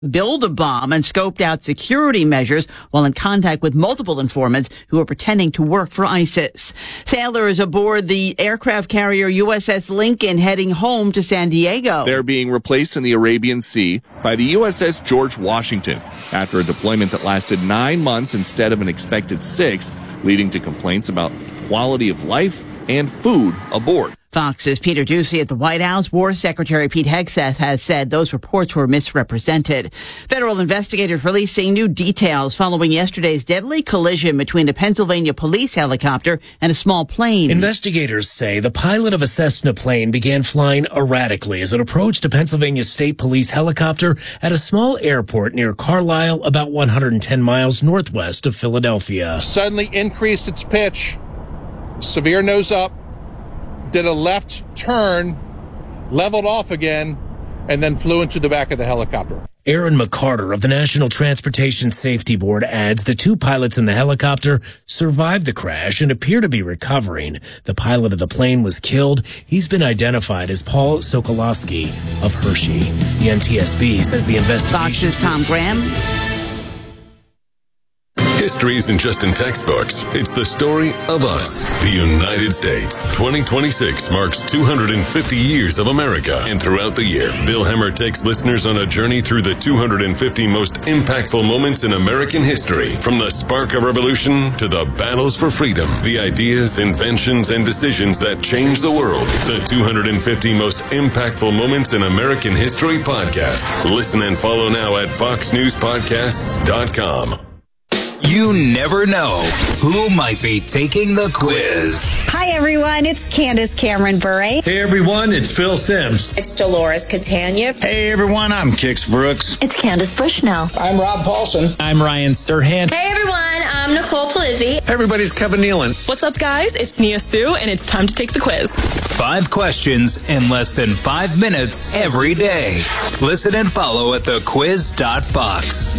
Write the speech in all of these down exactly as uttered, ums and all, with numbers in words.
build a bomb and scoped out security measures while in contact with multiple informants who are pretending to work for ISIS. Sailors aboard the aircraft carrier U S S Lincoln heading home to San Diego. They're being replaced in the Arabian Sea by the U S S George Washington after a deployment that lasted nine months instead of an expected six, leading to complaints about quality of life and food aboard. Fox's Peter Doocy at the White House. War Secretary Pete Hegseth has said those reports were misrepresented. Federal investigators releasing new details following yesterday's deadly collision between a Pennsylvania police helicopter and a small plane. Investigators say the pilot of a Cessna plane began flying erratically as it approached a Pennsylvania State Police helicopter at a small airport near Carlisle, about one hundred ten miles northwest of Philadelphia. Suddenly increased its pitch, severe nose up, did a left turn, leveled off again, and then flew into the back of the helicopter. Aaron McCarter of the National Transportation Safety Board adds the two pilots in the helicopter survived the crash and appear to be recovering. The pilot of the plane was killed. He's been identified as Paul Sokolowski of Hershey. The N T S B says the investigation... Fox's Tom Graham. History isn't just in textbooks. It's the story of us, the United States. twenty twenty-six marks two hundred fifty years of America. And throughout the year, Bill Hemmer takes listeners on a journey through the two hundred fifty most impactful moments in American history. From the spark of revolution to the battles for freedom, the ideas, inventions, and decisions that changed the world. The two hundred fifty most impactful moments in American history podcast. Listen and follow now at fox news podcasts dot com. You never know who might be taking the quiz. Hi, everyone. It's Candace Cameron Bure. Hey, everyone. It's Phil Sims. It's Dolores Catania. Hey, everyone. I'm Kix Brooks. It's Candace Bushnell. I'm Rob Paulson. I'm Ryan Serhant. Hey, everyone. I'm Nicole Palizzi. Hey, everybody's Kevin Nealon. What's up, guys? It's Nia Sue, and it's time to take the quiz. Five questions in less than five minutes every day. Listen and follow at the quiz dot fox.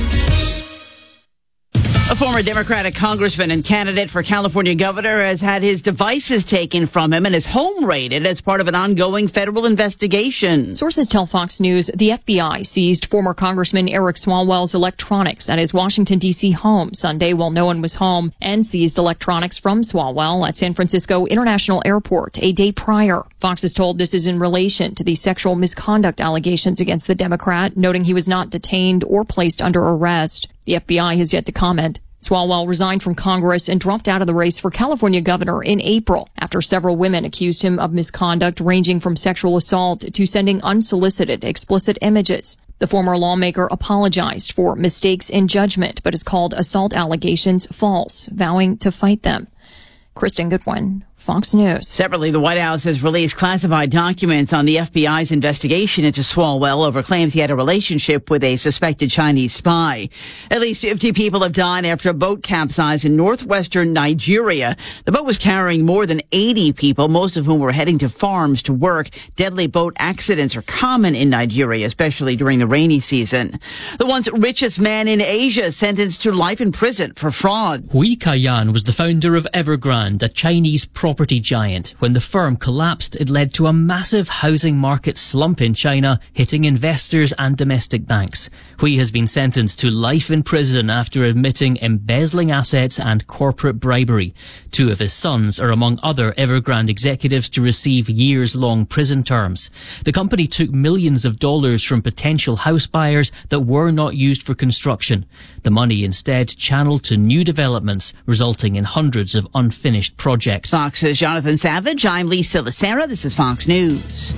A former Democratic congressman and candidate for California governor has had his devices taken from him and his home raided as part of an ongoing federal investigation. Sources tell Fox News the F B I seized former Congressman Eric Swalwell's electronics at his Washington, D C home Sunday while no one was home, and seized electronics from Swalwell at San Francisco International Airport a day prior. Fox is told this is in relation to the sexual misconduct allegations against the Democrat, noting he was not detained or placed under arrest. The F B I has yet to comment. Swalwell resigned from Congress and dropped out of the race for California governor in April after several women accused him of misconduct ranging from sexual assault to sending unsolicited, explicit images. The former lawmaker apologized for mistakes in judgment, but has called assault allegations false, vowing to fight them. Kristen Goodwin, Fox News. Separately, the White House has released classified documents on the F B I's investigation into Swalwell over claims he had a relationship with a suspected Chinese spy. At least fifty people have died after a boat capsized in northwestern Nigeria. The boat was carrying more than eighty people, most of whom were heading to farms to work. Deadly boat accidents are common in Nigeria, especially during the rainy season. The once richest man in Asia sentenced to life in prison for fraud. Hui Kaiyan was the founder of Evergrande, a Chinese property property giant. When the firm collapsed, it led to a massive housing market slump in China, hitting investors and domestic banks. Hui has been sentenced to life in prison after admitting embezzling assets and corporate bribery. Two of his sons are among other Evergrande executives to receive years-long prison terms. The company took millions of dollars from potential house buyers that were not used for construction. The money instead channeled to new developments, resulting in hundreds of unfinished projects. Fox's Jonathan Savage. I'm Lisa Lacera. This is Fox News.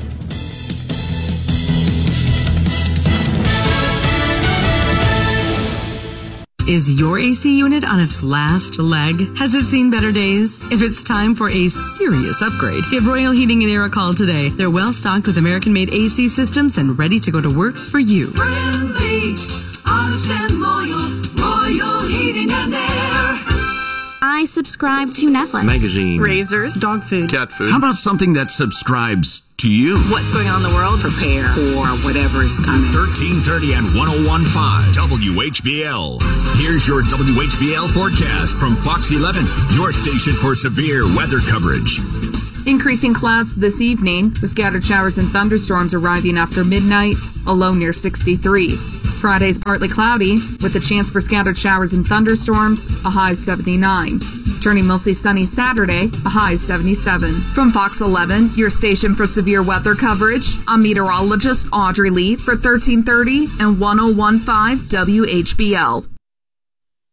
Is your A C unit on its last leg? Has it seen better days? If it's time for a serious upgrade, give Royal Heating and Air a call today. They're well stocked with American-made A C systems and ready to go to work for you. Friendly, honest and loyal, Royal Heating and Air. I subscribe to Netflix, magazine, razors, dog food, cat food. How about something that subscribes to you? What's going on in the world? Prepare for whatever is coming. thirteen thirty and one oh one point five W H B L. Here's your W H B L forecast from Fox eleven, your station for severe weather coverage. Increasing clouds this evening, with scattered showers and thunderstorms arriving after midnight, a low near sixty-three. Friday's partly cloudy with a chance for scattered showers and thunderstorms, a high seventy-nine. Turning mostly sunny Saturday, a high seventy-seven. From Fox eleven, your station for severe weather coverage, I'm meteorologist Audrey Lee for thirteen thirty and ten fifteen W H B L.